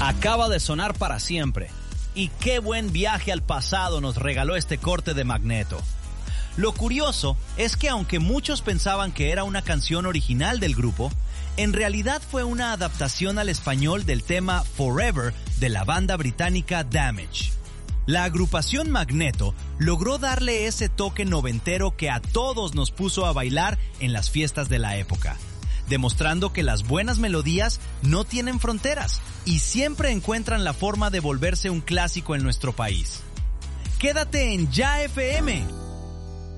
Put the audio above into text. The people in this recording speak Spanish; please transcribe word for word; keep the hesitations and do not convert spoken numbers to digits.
Acaba de sonar para siempre. Y qué buen viaje al pasado nos regaló este corte de Magneto. Lo curioso es que aunque muchos pensaban que era una canción original del grupo, en realidad fue una adaptación al español del tema Forever de la banda británica Damage. La agrupación Magneto logró darle ese toque noventero que a todos nos puso a bailar en las fiestas de la época, demostrando que las buenas melodías no tienen fronteras y siempre encuentran la forma de volverse un clásico en nuestro país. Quédate en Ya F M.